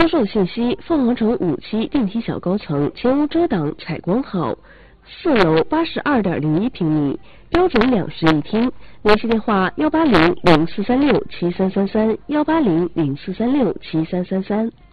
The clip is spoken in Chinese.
销售信息：凤凰城5期电梯小高层，前无遮挡，采光好，4楼82.01平米，标准2室1厅。联系电话：180-0436-7333，180-0436-7333。